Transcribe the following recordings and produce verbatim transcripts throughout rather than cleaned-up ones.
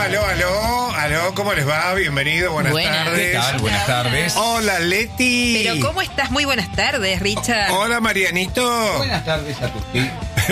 aló, aló, aló, ¿cómo les va? Bienvenido, buenas, buenas tardes. ¿Qué tal? Buenas tardes. Hola, Leti. Pero ¿cómo estás? Muy buenas tardes, Richard. Hola, Marianito. Buenas tardes a ti.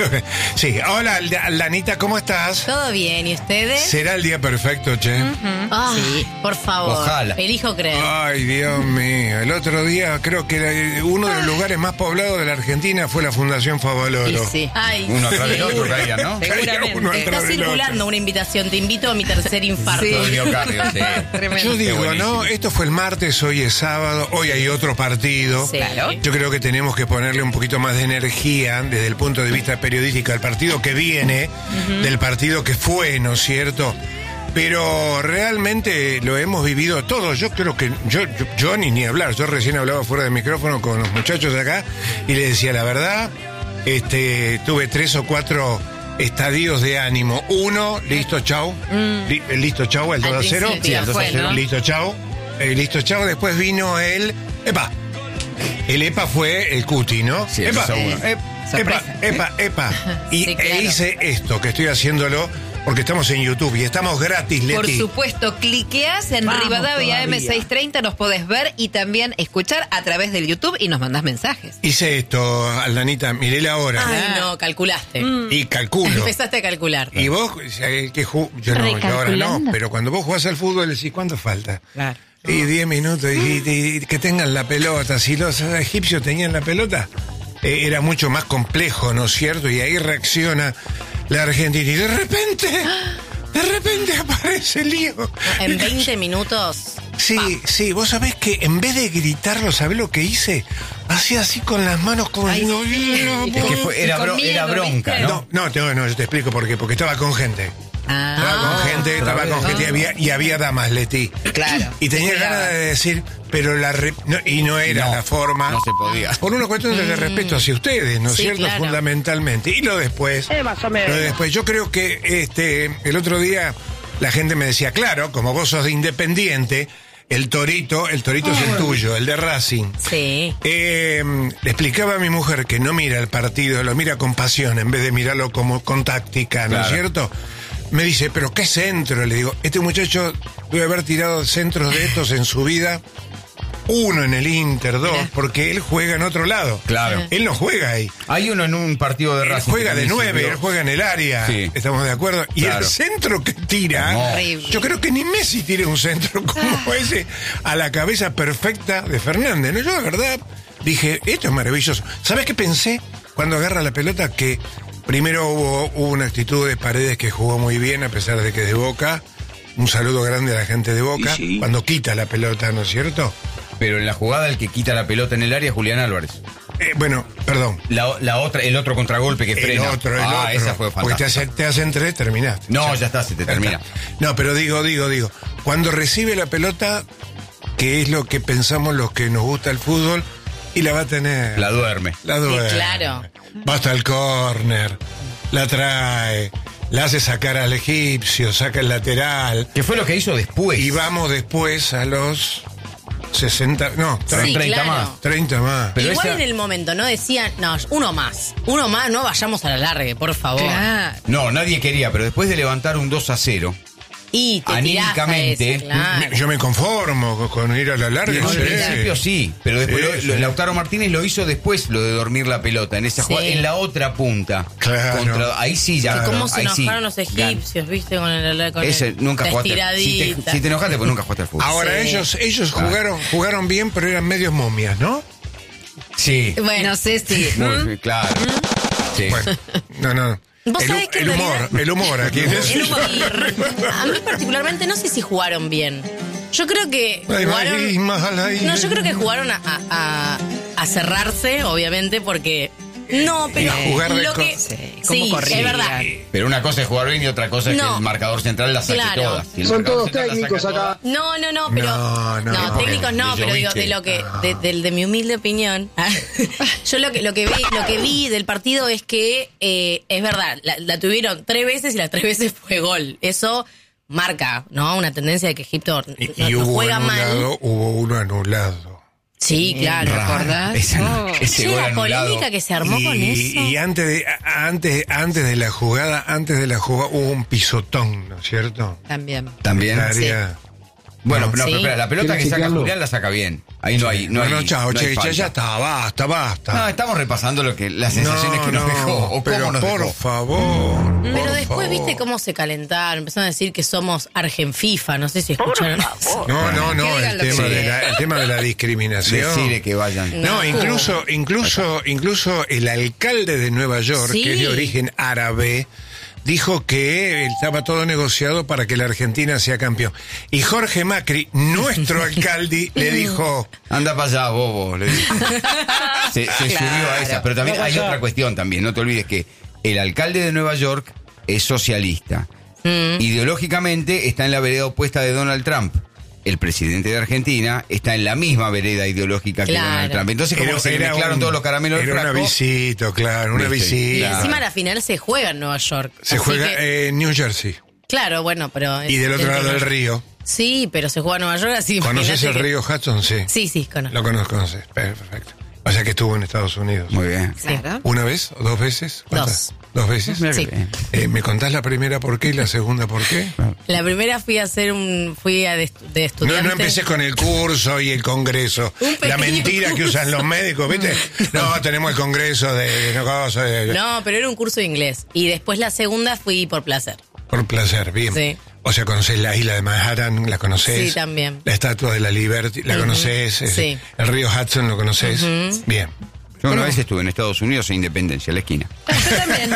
Sí, hola, Lanita, ¿cómo estás? ¿Todo bien? ¿Y ustedes? Será el día perfecto, che. Uh-huh. Ah, sí, por favor. Ojalá. Elijo creer. Ay, Dios mío. El otro día creo que era uno de los lugares más poblados de la Argentina fue la Fundación Favaloro. Y sí. Ay, uno atrás sí. del otro caía, ¿no? Seguramente. Uno Está atrás del circulando otro. una invitación. Te invito a mi tercer infarto. Sí. Miocardio, sí. Tremendo. Yo digo, Qué ¿no? Esto fue el martes, hoy es sábado, hoy hay otro partido. Sí. Claro. Yo creo que tenemos que ponerle un poquito más de energía desde el punto de vista periodístico al partido que viene, uh-huh. del partido que fue, ¿no es cierto? Pero realmente lo hemos vivido todos. Yo creo que yo, yo, yo ni, ni hablar. Yo recién hablaba fuera del micrófono con los muchachos de acá y les decía la verdad, este, tuve tres o cuatro estadios de ánimo. Uno, listo, chau. Mm. Li, listo, chau, el dos a cero. Sí, el dos a cero. Listo, chau. Eh, listo, chau. Después vino el... ¡Epa! El EPA fue el Cuti, ¿no? Sí, ¡Epa! Eh, Epa, epa, epa. Y sí, claro. e hice esto, que estoy haciéndolo, porque estamos en YouTube y estamos gratis, Leti. Por supuesto, cliqueas en Vamos Rivadavia todavía. eme seiscientos treinta, nos podés ver y también escuchar a través del YouTube y nos mandás mensajes. Hice esto, Aldanita, miré la hora. Ay, no, calculaste. Y calculo. Empezaste a calcular. Y vos, el que ju- yo no, yo ahora no, pero cuando vos jugás al fútbol decís, ¿cuánto falta? Claro. Y diez minutos, y, y- y que tengan la pelota. Si los egipcios tenían la pelota, eh, era mucho más complejo, ¿no es cierto? Y ahí reacciona la Argentina. Y de repente, de repente aparece el lío. En veinte minutos. Sí, sí, vos sabés que en vez de gritarlo, ¿sabés lo que hice? Hacía así con las manos como Ay, diciendo, sí. "No, Es que fue- era, Con bro- miedo, era bronca, ¿viste? ¿no? No, no, no, no, yo te explico por qué. Porque estaba con gente. Ah. Estaba con gente, estaba con gente y había, y había damas, Leti. Claro. Y tenía Cuidado. ganas de decir, pero la... re- no, y no era No, la forma. no se podía. Por una cuestión de respeto hacia ustedes, ¿no es Sí, cierto? claro. Fundamentalmente. Y lo después... más o menos. Lo de después, yo creo que este el otro día la gente me decía, claro, como vos sos de Independiente, el torito, el torito es el tuyo, el de Racing. Sí. Eh, le explicaba a mi mujer que no mira el partido, lo mira con pasión en vez de mirarlo como con táctica, ¿no es Claro. cierto? Me dice, ¿pero qué centro? Le digo, este muchacho debe haber tirado centros de estos en su vida. Uno en el Inter, dos, Mirá. porque él juega en otro lado. Claro. Él no juega ahí. Hay uno en un partido de Él Racing. juega que de también nueve, sirvió. él juega en el área. Sí. ¿Estamos de acuerdo? Y Claro. el centro que tira, No. Horrible. yo creo que ni Messi tira un centro como ese a la cabeza perfecta de Fernández. ¿No? Yo de verdad dije, esto es maravilloso. ¿Sabes qué pensé cuando agarra la pelota? Que primero hubo, hubo una actitud de Paredes que jugó muy bien a pesar de que de Boca. Un saludo grande a la gente de Boca. Y sí. Cuando quita la pelota, ¿no es cierto? Pero en la jugada el que quita la pelota en el área es Julián Álvarez. Eh, bueno, perdón. La, la otra, el otro contragolpe que El frena. otro, el ah, otro. esa fue Porque te, fantástica. hace- te hacen tres, terminaste. No, ya está, se te Ya termina. está. No, pero digo, digo, digo. Cuando recibe la pelota, que es lo que pensamos los que nos gusta el fútbol, y la va a tener. La duerme. La duerme. Sí, claro. Va hasta el córner, la trae, la hace sacar al egipcio, saca el lateral. ¿Qué fue lo que hizo después? Y vamos después a los sesenta, no, Sí, treinta claro. más. treinta más. Pero Igual esa- en el momento, ¿no? Decían, no, uno más. Uno más, no vayamos a la largue, por favor. Claro. No, nadie quería, pero después de levantar un dos a cero, Y te Anímicamente, tirás a ese, claro. Me- Yo me conformo con, con ir a la larga. en sí. principio sí, pero después Sí, lo- sí. lo- Lautaro Martínez lo hizo después, lo de dormir la pelota, en esa Sí. jugada, en la otra punta. Claro. Contra- ahí sí ya. Que cómo se ahí sí, enojaron los gan- egipcios, ¿viste? Con el, con Ese, el- nunca la jugaste. Si te, estiradita. si te enojaste, pues nunca jugaste al fútbol. Ahora Sí. ellos, ellos Ah. jugaron, jugaron bien, pero eran medios momias, ¿no? Sí. Bueno, no sé si. Muy- claro. Sí. Bueno, no, no. Vos El, sabés que en el humor, realidad- el humor aquí. El humor. A mí particularmente no sé si jugaron bien. Yo creo que Ay, jugaron... ay, mal ahí. No, yo creo que jugaron a, a- a- a cerrarse, obviamente, porque... No, pero Y jugar de lo que... cosas. Sí, cómo Sí, corrían. es verdad. Pero una cosa es jugar bien y otra cosa es que No. el marcador central las saque Claro. todas. Si el Son marcador todos central las técnicos saca acá. todas- No, no, no, pero... No, no, no, técnicos no, de pero digo, Jovic, de lo que... no. De, del- de mi humilde opinión, yo lo que, lo, que vi, lo que vi del partido es que, eh, es verdad, la, la tuvieron tres veces y las tres veces fue gol. Eso marca, ¿no? Una tendencia de que Egipto Y, no, y no hubo juega mal. anulado, hubo uno anulado. Sí, claro. ¿Te acordás? Esa- Oh. ese Che, gol la anulado. polémica que se armó con Y, eso. y antes de a- antes antes de la jugada, antes de la jugada hubo un pisotón, ¿no es cierto? También. También. La área- Bueno, No. no, Sí. pero espera, la pelota que ¿Quieres saca chequearlo? Julián la saca bien. Ahí no hay. No, No, hay, no, chao, no hay che, che, falta. ya está, basta, basta. No, estamos repasando lo que las sensaciones No, que nos no, dejó. O pero cómo nos por dejó. favor. Pero por después, favor. ¿viste cómo se calentaron? Empezaron a decir que somos Argenfifa, no sé si escucharon eso. No, no, Que no, digan el lo que tema, de quieran. la, el tema de la discriminación. Decirle que vayan. No, No. incluso, incluso, incluso el alcalde de Nueva York, Sí. que es de origen árabe, dijo que estaba todo negociado para que la Argentina sea campeón. Y Jorge Macri, nuestro alcalde, le dijo, Anda para allá, bobo. Le dijo. se se subió a esa. Pero también hay otra cuestión también. No te olvides que el alcalde de Nueva York es socialista. Mm. Ideológicamente está en la vereda opuesta de Donald Trump. El presidente de Argentina está en la misma vereda ideológica que Claro. Donald Trump. Entonces, como era- que se le era mezclaron un- todos los caramelos del era una frasco. visita, claro, una Viste, Y visita. claro. encima la final se juega en Nueva York. Se así juega que- en New Jersey. Claro, bueno, pero... Y del otro lado del río. Sí, pero se juega en Nueva York, así ¿Conoces imagínate el que- río Hudson? Sí. Sí, sí, conozco. Lo conozco, conoces. Perfecto. O sea que estuvo en Estados Unidos. Muy bien. Claro. ¿Una vez o dos veces? ¿Cuántas? Dos. ¿Dos veces? Mira Sí. qué bien. Eh, ¿Me contás la primera por qué y la segunda por qué? La primera fui a hacer un... Fui a de, estu- de No, estudiante. no empecés con el curso y el congreso. Un La pequeño mentira que curso. usan los médicos, ¿viste? No, tenemos el congreso de, de, cosa de- No, pero era un curso de inglés. Y después la segunda fui por placer. Por placer, bien. Sí. O sea, conocés la isla de Manhattan, la conocés. Sí, también. La estatua de la Liberty, la conocés. eh, Sí. El río Hudson, ¿lo conocés? Bien. Yo una vez estuve en Estados Unidos en Independencia, en la esquina. Yo también.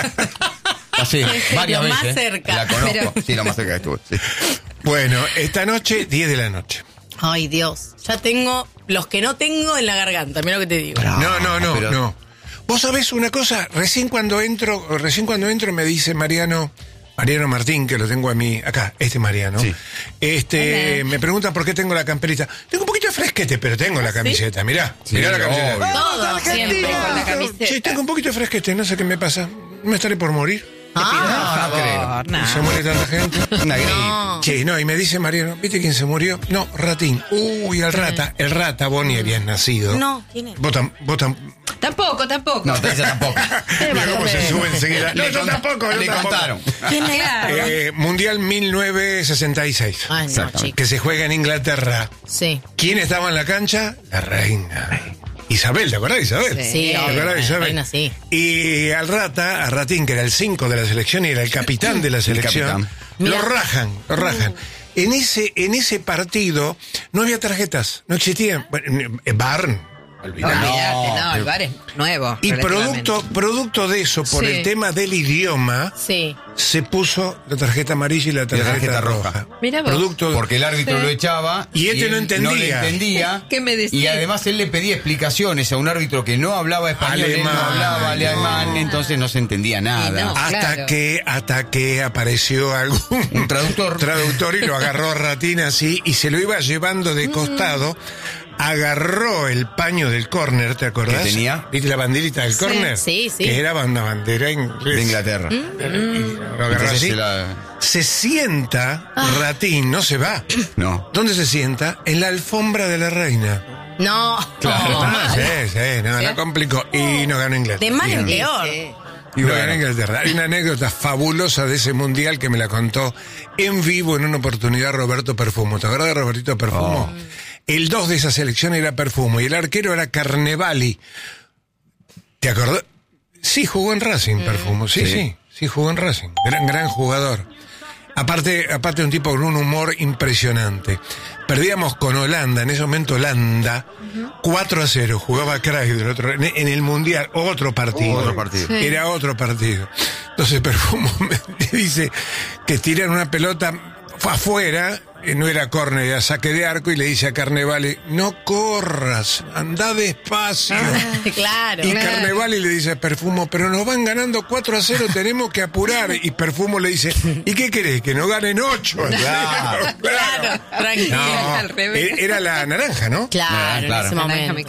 Así, varias Lo veces. más cerca. La conozco. Pero- Sí, lo más cerca que estuve. Sí. Bueno, esta noche, diez de la noche. Ay, Dios. Ya tengo los que no tengo en la garganta. Mira lo que te digo. No, no, no, pero- no. Vos sabés una cosa, recién cuando entro, recién cuando entro me dice Mariano, Mariano Martín, que lo tengo a mí, acá, este Mariano, Sí. este, me pregunta por qué tengo la camperita. Tengo un poquito de fresquete, pero tengo la camiseta, mirá, Sí, mirá la camiseta. obvio. Todo, siempre con la camiseta. Sí, tengo un poquito de fresquete, no sé qué me pasa. Me estaré por morir. Ah, no creo. Por nada. Se muere tanta gente. Una gripe. No. Sí, no, y me dice Mariano, ¿viste quién se murió? No, Ratín. Uy, el rata, el rata, vos ni habías nacido. No, ¿quién es? Vos, tam- vos tam- Tampoco, tampoco. No, ella tampoco. Mirá cómo se sube enseguida. No, Le yo cont- tampoco, yo Le tampoco. contaron. ¿Quién es? Claro. Eh, Mundial mil novecientos sesenta y seis. Ay, no, Exactamente. chicos. Que se juega en Inglaterra. Sí. ¿Quién estaba en la cancha? La reina. Isabel, ¿te acordás de Isabel? Sí, ¿Te obvio, acordás de la Isabel? reina, sí. Y al rata, a Ratín, que era el cinco de la selección y era el capitán de la selección, capitán. lo Mira. rajan, lo rajan. En ese, en ese partido no había tarjetas, no existían. Bueno, eh, Barn, olvidate. Olvídate, no, el bar es nuevo. Y relativamente. producto, producto de eso, por Sí. el tema del idioma, Sí. se puso la tarjeta amarilla y la tarjeta, tarjeta roja. roja. Mira vos. Producto Porque el árbitro Sí. lo echaba. Y este él no entendía. No le entendía. ¿Qué me decís? Y además él le pedía explicaciones a un árbitro que no hablaba español, él Alemán. no hablaba No. alemán, entonces no se entendía nada. Y no. hasta Claro. que hasta que apareció algún Un traductor. traductor y lo agarró a Ratín así y se lo iba llevando de costado. Agarró el paño del córner, ¿te acordás? ¿Que tenía? ¿Viste la banderita del córner? sí, sí. Que era una bandera inglesa. De Inglaterra. Y lo agarró Entonces así. se la- Se sienta Ah. Ratín, no se va. No. ¿Dónde se sienta? En la alfombra de la reina. No. Claro. Ah, sí, sí, no, la complicó. Y no ganó Inglaterra. De mal en Sí, peor. sí. Y No bueno. ganó Inglaterra. Hay una anécdota fabulosa de ese mundial que me la contó en vivo en una oportunidad Roberto Perfumo. ¿Te acuerdas de Robertito Perfumo? El dos de esa selección era Perfumo y el arquero era Carnevali. ¿Te acordás? Sí, jugó en Racing, Perfumo. Sí, sí, Sí. sí, jugó en Racing. Gran, gran jugador. Aparte, aparte un tipo con un humor impresionante. Perdíamos con Holanda, en ese momento Holanda, cuatro a cero, jugaba Craig del otro, en, en el Mundial, otro partido. Otro partido. Sí. Era otro partido. Entonces Perfumo me dice que tiran una pelota fue afuera, eh, no era córner, era saque de arco, y le dice a Carnevali, no corras, anda despacio. Claro. Y Claro. Carnevali le dice a Perfumo, pero nos van ganando cuatro a cero, tenemos que apurar. Y Perfumo le dice, ¿y qué querés? Que nos ganen ocho. Claro. Claro, tranquilo. No, Al revés. e- era la naranja, ¿no? Claro, Claro. en ese Naranja momento. mecánica.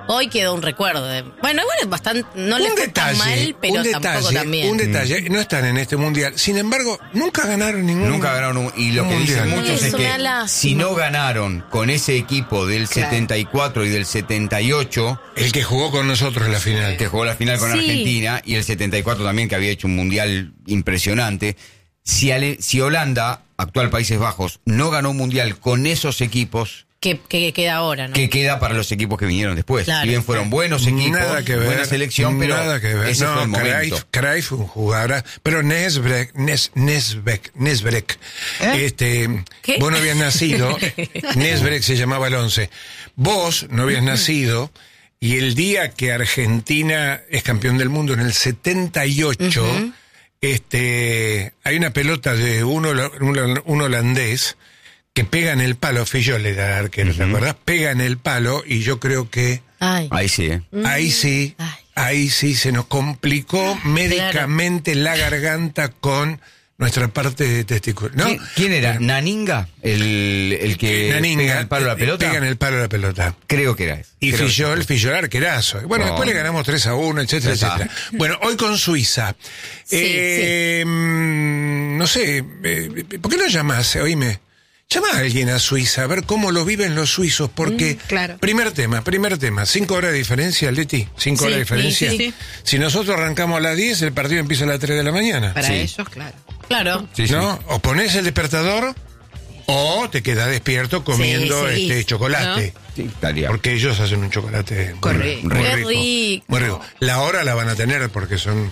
Hoy quedó un recuerdo. De, bueno, igual es bastante. No les fue tan mal, pero un tampoco detalle, también. Un detalle, no están en este mundial. Sin embargo, nunca ganaron ningún Nunca ganaron un, y lo que mundial. dicen muchos Es es que una lástima. si no ganaron con ese equipo del Claro. setenta y cuatro y del setenta y ocho, El que jugó con nosotros en la final. que jugó la final con Sí. Argentina, y el setenta y cuatro también, que había hecho un mundial impresionante, si, Ale- si Holanda, actual Países Bajos, no ganó un mundial con esos equipos, Que, que queda ahora, ¿no? ¿qué queda para los equipos que vinieron después? Claro. Si bien fueron buenos equipos, Nada que ver. buena selección, pero nada que ver. ese no, fue el momento. Cruyff, Cruyff fue un jugador, pero Nesbrek, Nes, Nesbeck, Nesbrek, este, ¿Qué? vos no habías nacido, Nesbrek se llamaba el once. Vos no habías nacido, y el día que Argentina es campeón del mundo en el setenta y ocho, este, hay una pelota de un, hola- un, un holandés que pega en el palo, Fillol era el arquero, ¿te acuerdas? Pega en el palo, y yo creo que Ay. Ahí sí, ¿eh? ahí sí, Ay. ahí sí se nos complicó médicamente la garganta con nuestra parte testicular. ¿no? ¿Quién, quién era? ¿Naninga? El, el que Naninga, pega el palo a la eh, pelota. Pega en el palo a la pelota. Creo que era ese. Y Creo que Fillol, era. Fillol arquerazo. Bueno, No. después le ganamos tres a uno, etcétera, Ya está. etcétera. Bueno, hoy con Suiza. Sí, eh, mm, No sé, eh, ¿por qué no llamás? Oíme. Llama a alguien a Suiza, a ver cómo lo viven los suizos, porque... Mm, claro. Primer tema, primer tema. Cinco horas de diferencia, Leti. Cinco Sí, horas de diferencia. sí, sí, sí. Si nosotros arrancamos a las diez, el partido empieza a las tres de la mañana. Para Sí. ellos, claro. Claro. Sí, sí. ¿No? O pones el despertador o te quedas despierto comiendo Sí, sí. este chocolate. Sí, estaría. Porque ellos hacen un chocolate muy, Correcto. muy Qué rico. rico. Muy rico. La hora la van a tener porque son...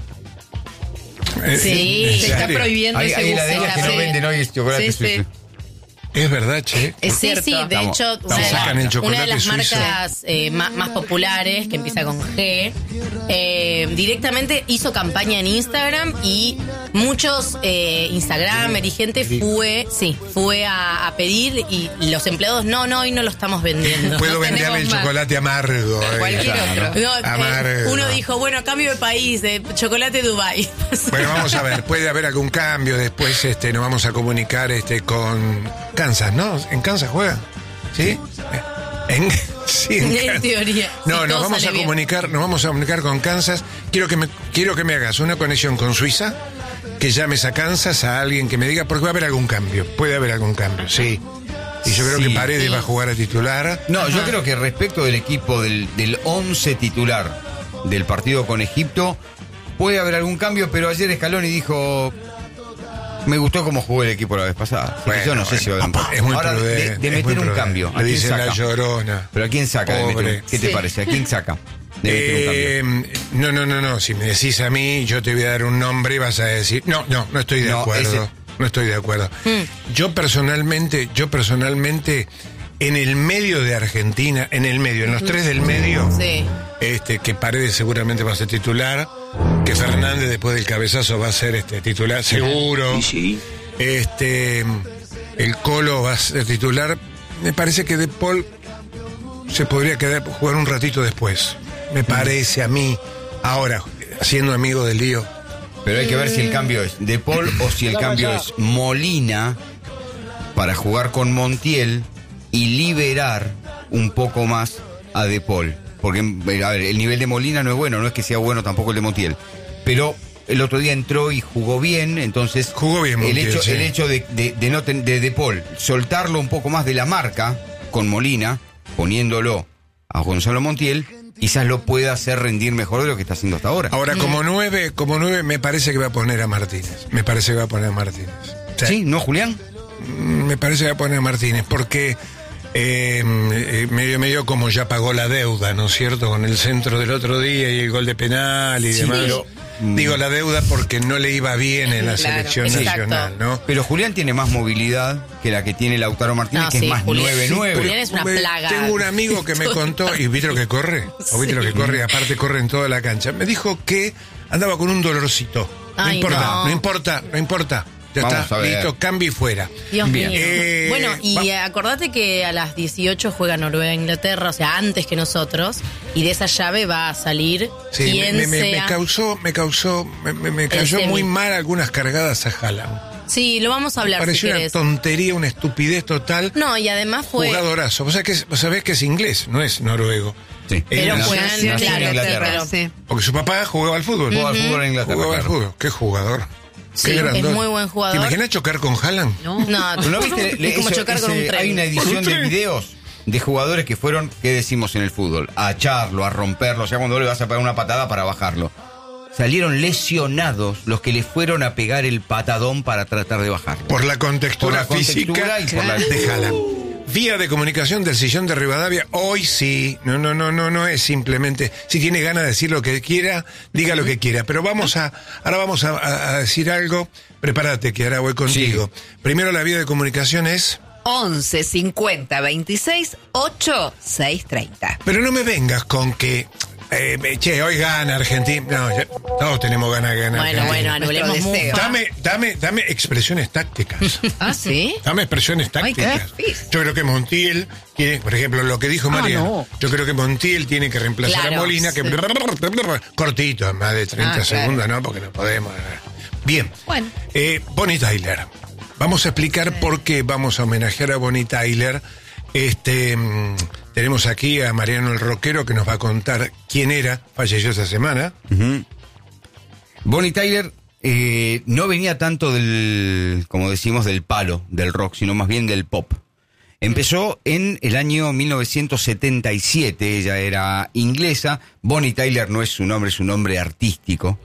Eh, Sí, ¿en Se está serio? prohibiendo Hay, ese hay gusto. heladerías que no Sí. venden hoy chocolate Sí, suizo. sí. Es verdad, che. Es Sí, cierto. sí, de Estamos- hecho, estamos una de, sacan el las- chocolate una de las suizo. marcas eh, más, más populares, que empieza con G, eh, directamente hizo campaña en Instagram y muchos eh, Instagramer y gente fue, sí, fue a, a pedir y los empleados, no, no, hoy no lo estamos vendiendo. Puedo No venderle el tenemos más. chocolate amargo. eh. Cualquier Claro. otro. No, eh, Amargo. uno dijo, bueno, cambio de país, de chocolate Dubai. Bueno, vamos a ver, puede haber algún cambio. Después este, nos vamos a comunicar este, con Kansas, ¿no? ¿En Kansas juega? ¿Sí? En, sí, en En Kansas. teoría, No, si nos todo vamos sale a bien. comunicar, nos vamos a comunicar con Kansas. Quiero que me, quiero que me hagas una conexión con Suiza, que llames a Kansas a alguien que me diga, porque va a haber algún cambio. Puede haber algún cambio, sí. Y yo creo Sí. que Paredes va a jugar a titular. No, yo creo que respecto del equipo del, del once titular del partido con Egipto, puede haber algún cambio, pero ayer Scaloni dijo, me gustó cómo jugó el equipo la vez pasada. Así que Bueno, yo no sé si va a haber un bueno, es muy Ahora, de, prudente, de es meter muy un prudente. cambio, ¿a Le quién dicen saca? la llorona. ¿Pero a quién saca de meter Pobre. un- ¿Qué te Sí. parece? ¿A quién saca de meter un cambio? Eh, no, no, no, no. Si me decís a mí, yo te voy a dar un nombre y vas a decir, no, no, no estoy de No, acuerdo. ese- No estoy de acuerdo. Yo personalmente, yo personalmente, en el medio de Argentina, en el medio, en los tres del medio, Sí. este, que Paredes seguramente va a ser titular, que Fernández después del cabezazo va a ser este titular, seguro. Este, el Colo va a ser titular. Me parece que De Paul se podría quedar jugar un ratito después. Me parece a mí, ahora, siendo amigo del lío. Pero hay que ver si el cambio es De Paul o si el cambio es Molina para jugar con Montiel y liberar un poco más a De Paul. Porque, a ver, el nivel de Molina no es bueno, no es que sea bueno tampoco el de Montiel. Pero el otro día entró y jugó bien, entonces... Jugó bien el Montiel, hecho, sí. el hecho de, de, de no ten- de De Paul, soltarlo un poco más de la marca con Molina, poniéndolo a Gonzalo Montiel, quizás lo pueda hacer rendir mejor de lo que está haciendo hasta ahora. Ahora, como nueve, como nueve, me parece que va a poner a Martínez. Me parece que va a poner a Martínez. ¿Sí? ¿No, Julián? Mm, Me parece que va a poner a Martínez, porque eh, eh, medio medio como ya pagó la deuda, ¿no es cierto? Con el centro del otro día y el gol de penal y Sí, demás. pero- Digo la deuda porque no le iba bien en la Claro, selección exacto. nacional, ¿no? Pero Julián tiene más movilidad que la que tiene Lautaro Martínez, No, que sí, es más Julián- nueve nueve. Julián es una Me- plaga. Tengo un amigo que me contó, y viste lo que corre, o viste lo que corre, y aparte corre en toda la cancha. Me dijo que andaba con un dolorcito. No Ay, importa, no. no importa, no importa. Ya Vamos está, a ver. listo, cambio y fuera. Dios Bien. mío. Eh, bueno, y va- acordate que a las dieciocho juega Noruega e Inglaterra, o sea, antes que nosotros, y de esa llave va a salir Sí, me, quien me- me- me sea. causó, me causó, me, me- me cayó semi. muy mal algunas cargadas a Haaland. Sí, lo vamos a hablar Pareció si una querés. tontería, una estupidez total. No, y además fue... Jugadorazo. Vos sabés que, es, vos sabés que es inglés, no es noruego. Sí. Pero Él juegan, nació- nació en claro, Inglaterra. pero- Sí. Porque su papá jugaba al fútbol. Jugaba al fútbol en Inglaterra. Jugaba al claro. fútbol. Qué jugador. Sí, Qué es grandote. muy buen jugador. ¿Te imaginas chocar con Haaland? No. No, ¿Pero no viste? es como Eso- chocar con ese- un tren. Hay una edición de videos de jugadores que fueron, ¿qué decimos en el fútbol? A echarlo, a romperlo, o sea, cuando le vas a pegar una patada para bajarlo. Salieron lesionados los que le fueron a pegar el patadón para tratar de bajarlo. Por la contextura, Por la física contextura y por la- de Haaland. Vía de comunicación del sillón de Rivadavia, hoy sí. No, no, no, no, no es simplemente. Si tiene ganas de decir lo que quiera, diga lo que quiera. Pero vamos a, ahora vamos a, a- a decir algo. Prepárate, que ahora voy contigo. Primero la vía de comunicación es. once cincuenta veintiséis ocho seis treinta. Pero no me vengas con que. Eh, che, hoy gana Argentina. No, ya- todos tenemos ganas de ganar. Bueno, Argentina. bueno, anulemos Nuestro deseo. Mufa. Dame, dame, dame expresiones tácticas. Ah, ¿sí? Dame expresiones Ay, qué tácticas. difícil. Yo creo que Montiel tiene, por ejemplo, lo que dijo Mariano. no. Yo creo que Montiel tiene que reemplazar Claro, a Molina, que sí. cortito, más de treinta Ah, claro. segundos, ¿no? Porque no podemos. Bien. Bueno. Eh, Bonnie Tyler. Vamos a explicar por qué vamos a homenajear a Bonnie Tyler. Este, mm, tenemos aquí a Mariano el Rockero que nos va a contar quién era, falleció esa semana. Bonnie Tyler eh, no venía tanto del, como decimos, del palo del rock, sino más bien del pop. Empezó en el año mil novecientos setenta y siete, ella era inglesa. Bonnie Tyler no es su nombre, es su nombre artístico.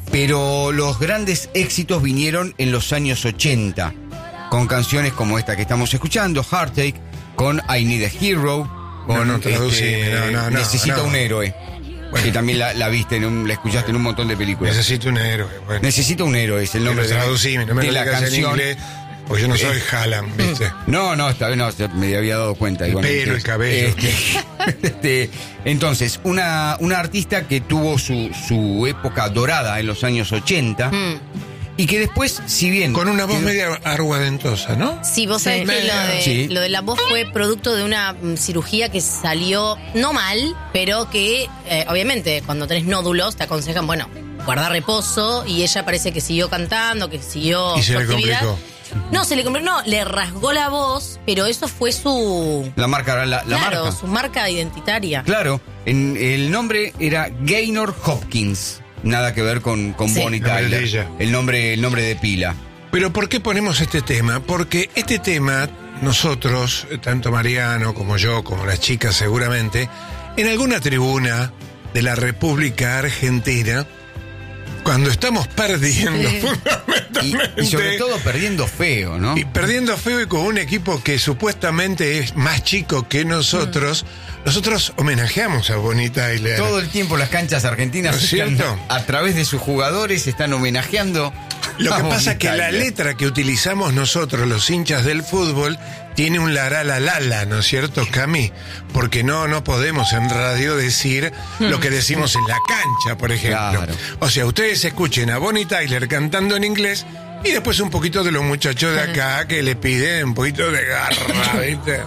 Pero los grandes éxitos vinieron en los años ochenta, con canciones como esta que estamos escuchando, Heartache, con I Need a Hero, con No, no, traducime, no, no, no, Necesita no. un héroe. Bueno. Que también la, la viste, en un- la escuchaste en un montón de películas. Necesito un héroe. Bueno. Necesita un héroe, es el nombre Pero de, traducime, no me de lo la digas en canción. inglés, porque yo no soy Haaland, ¿viste? No, no, esta vez no, se- me había dado cuenta. El igualmente. pelo, el cabello. Este, este, entonces, una, una artista que tuvo su, su época dorada en los años ochenta Mm. y que después, si bien... Con una voz quedó- media aguadentosa, ¿no? Sí, vos sabés Sí. que lo de, Sí. lo de la voz fue producto de una mm, cirugía que salió no mal, pero que eh, obviamente cuando tenés nódulos te aconsejan, bueno, guardar reposo, y ella parece que siguió cantando, que siguió Y se su le actividad. complicó. No, se le complicó, no, le rasgó la voz, pero eso fue su... La marca, la, la claro, marca. su marca identitaria. Claro, en, el nombre era Gaynor Hopkins. Nada que ver con, con Sí. Bonnie El nombre de Tyler. ella. El nombre, el nombre de pila. Pero ¿por qué ponemos este tema? Porque este tema, nosotros, tanto Mariano como yo, como las chicas seguramente, en alguna tribuna de la República Argentina, cuando estamos perdiendo, Sí. Y, fundamentalmente, y sobre todo perdiendo feo, ¿no? y perdiendo feo y con un equipo que supuestamente es más chico que nosotros, nosotros homenajeamos a Bonnie Tyler. Todo el tiempo las canchas argentinas, ¿No es están- cierto? a través de sus jugadores, están homenajeando. Lo a que Bonnie pasa es que la Tyler. letra que utilizamos nosotros, los hinchas del fútbol, tiene un la la la la, la, ¿no es cierto, Cami? Porque no, no podemos en radio decir lo que decimos en la cancha, por ejemplo. Claro. O sea, ustedes escuchen a Bonnie Tyler cantando en inglés y después un poquito de los muchachos de acá que le piden un poquito de garra, ¿viste?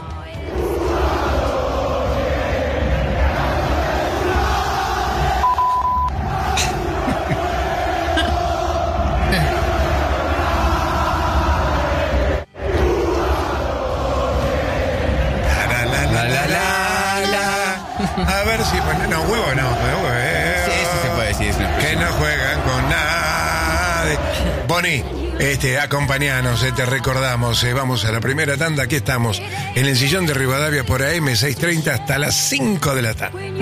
La, la, la, la, la, la. A ver si... bueno, no, huevo no, huevo, eh. Sí, eso se puede decir. es una Que expresión. no juegan con nadie. Bonnie, este, acompañanos, eh, te recordamos, eh, vamos a la primera tanda, aquí estamos, en el sillón de Rivadavia por A M seiscientos treinta hasta las cinco de la tarde.